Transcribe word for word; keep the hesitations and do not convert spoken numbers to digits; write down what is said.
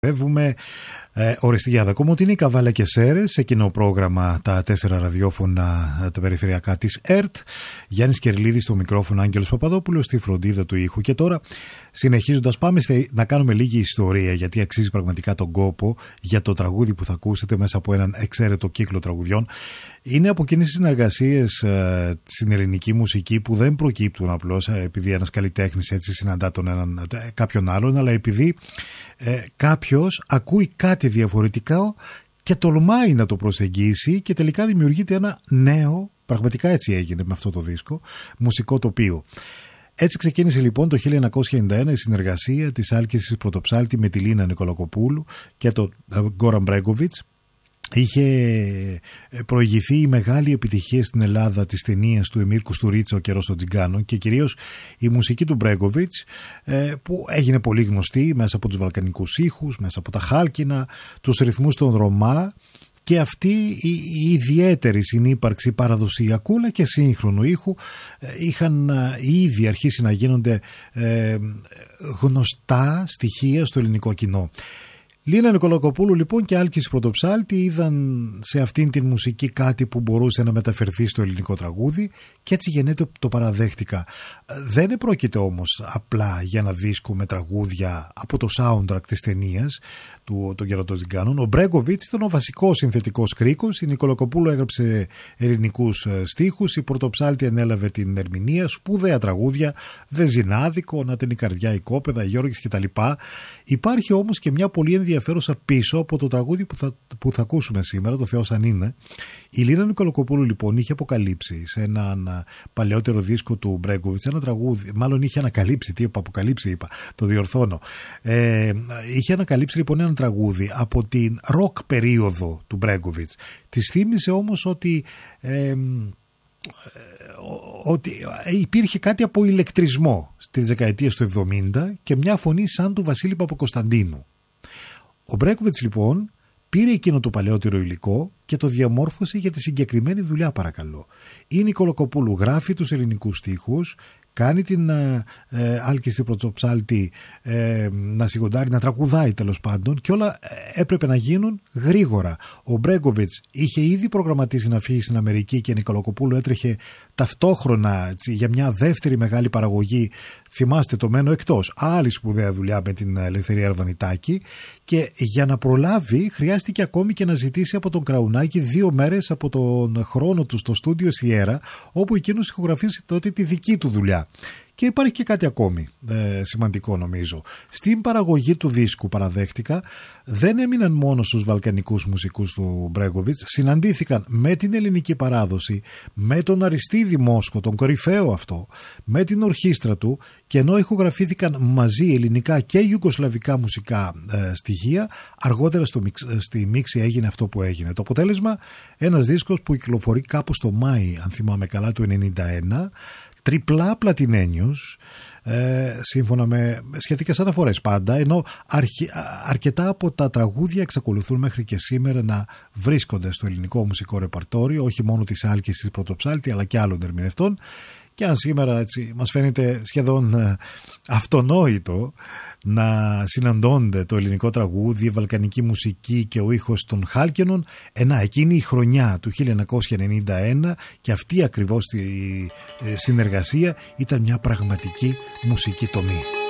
Βεύουμε ε, οριστικιά. Ακούμε ότι είναι η Καβάλα και Σέρες σε κοινό πρόγραμμα τα τέσσερα ραδιόφωνα τα περιφερειακά της ΕΡΤ. Γιάννης Κερλίδης στο μικρόφωνο, Άγγελος Παπαδόπουλος στη φροντίδα του ήχου. Και τώρα, συνεχίζοντας, πάμε στη, να κάνουμε λίγη ιστορία, γιατί αξίζει πραγματικά τον κόπο για το τραγούδι που θα ακούσετε μέσα από έναν εξαίρετο κύκλο τραγουδιών. Είναι από εκείνες τις συνεργασίες ε, στην ελληνική μουσική που δεν προκύπτουν απλώς ε, επειδή ένας καλλιτέχνης έτσι συναντά τον έναν, ε, κάποιον άλλον, αλλά επειδή ε, κάποιος ακούει κάτι διαφορετικά και τολμάει να το προσεγγίσει και τελικά δημιουργείται ένα νέο, πραγματικά έτσι έγινε με αυτό το δίσκο, μουσικό τοπίο. Έτσι ξεκίνησε λοιπόν το χίλια εννιακόσια ενενήντα ένα η συνεργασία της Άλκησης Πρωτοψάλτη με τη Λίνα Νικολακοπούλου και τον Γκόραν Μπρέγκοβιτς. Είχε προηγηθεί η μεγάλη επιτυχία στην Ελλάδα της ταινίας του Εμίρ Κουστουρίτσα «Ο καιρός των Τζιγκάνων» και κυρίως η μουσική του Μπρέγκοβιτς, που έγινε πολύ γνωστή μέσα από τους βαλκανικούς ήχους, μέσα από τα χάλκινα, τους ρυθμούς των Ρωμά, και αυτή η ιδιαίτερη συνύπαρξη παραδοσιακού αλλά και σύγχρονου ήχου είχαν ήδη αρχίσει να γίνονται γνωστά στοιχεία στο ελληνικό κοινό. Λίνα Νικολακοπούλου λοιπόν και Άλκης Πρωτοψάλτη είδαν σε αυτήν την μουσική κάτι που μπορούσε να μεταφερθεί στο ελληνικό τραγούδι και έτσι γεννέται το παραδέχτηκα. Δεν επρόκειται όμως απλά για ένα δίσκο με τραγούδια από το soundtrack της ταινίας του «Το καιρό των Τζιγκάνων». Ο Μπρέγκοβιτς ήταν ο βασικός συνθετικός κρίκος, η Νικολακοπούλου έγραψε ελληνικούς στίχους, η Πρωτοψάλτη ανέλαβε την ερμηνεία, σπουδαία τραγούδια, Βεζινάδικο, Να την η καρδιά, η κόπεδα, Γιώργης κτλ. Υπάρχει όμως και μια πολύ ενδιαφέρουσα πίσω από το τραγούδι που θα, που θα ακούσουμε σήμερα, το Θεός αν είναι. Η Λίνα Νικολακοπούλου λοιπόν είχε αποκαλύψει σε έναν παλαιότερο δίσκο του Μπρέγκοβιτς ένα τραγούδι, μάλλον είχε ανακαλύψει, τι είπα, αποκαλύψει είπα, το διορθώνω. Ε, είχε ανακαλύψει λοιπόν ένα τραγούδι από την ροκ περίοδο του Μπρέγκοβιτς. Της θύμισε όμως ότι, ε, ότι υπήρχε κάτι από ηλεκτρισμό στις δεκαετίες του εβδομήντα και μια φωνή σαν του Βασίλη Παπακοσταντίνου. Ο Μπρέγκοβιτς λοιπόν πήρε εκείνο το παλαιότερο υλικό και το διαμόρφωσε για τη συγκεκριμένη δουλειά, παρακαλώ. Η Νικολακοπούλου γράφει τους ελληνικούς στίχους, κάνει την ε, ε, Άλκηση Πρωτοψάλτη ε, να σιγοντάρει, να τραγουδάει τέλος πάντων, και όλα έπρεπε να γίνουν γρήγορα. Ο Μπρέγκοβιτς είχε ήδη προγραμματίσει να φύγει στην Αμερική και η Νικολακοπούλου έτρεχε ταυτόχρονα έτσι, για μια δεύτερη μεγάλη παραγωγή. Θυμάστε το Μένω Εκτός, άλλη σπουδαία δουλειά με την Ελευθερία Αρβανιτάκη, και για να προλάβει χρειάστηκε ακόμη και να ζητήσει από τον Κραουνάκη δύο μέρες από τον χρόνο του στο στούντιο Σιέρα, όπου εκείνος ηχογραφήσει τότε τη δική του δουλειά. Και υπάρχει και κάτι ακόμη ε, σημαντικό νομίζω. Στην παραγωγή του δίσκου, παραδέχτηκα, δεν έμειναν μόνο στους βαλκανικούς μουσικούς του Μπρέγκοβιτς, συναντήθηκαν με την ελληνική παράδοση, με τον Αριστίδη Μόσχο, τον κορυφαίο αυτό, με την ορχήστρα του, και ενώ ηχογραφήθηκαν μαζί ελληνικά και ιουγκοσλαβικά μουσικά ε, στοιχεία, αργότερα στο, στη μίξη έγινε αυτό που έγινε. Το αποτέλεσμα, ένας δίσκος που κυκλοφορεί κάπου στο Μάη, αν θυμάμαι καλά, του ενενήντα ένα, τριπλά πλατινένιος, ε, σύμφωνα με σχετικές αναφορές πάντα, ενώ αρχι, αρκετά από τα τραγούδια εξακολουθούν μέχρι και σήμερα να βρίσκονται στο ελληνικό μουσικό ρεπαρτόριο, όχι μόνο της Άλκησης Πρωτοψάλτη αλλά και άλλων ερμηνευτών. Και αν σήμερα έτσι μας φαίνεται σχεδόν ε, αυτονόητο να συναντώνται το ελληνικό τραγούδι, η βαλκανική μουσική και ο ήχος των χάλκινων, ενά εκείνη η χρονιά του χίλια εννιακόσια ενενήντα ένα και αυτή ακριβώς η ε, συνεργασία ήταν μια πραγματική μουσική τομή.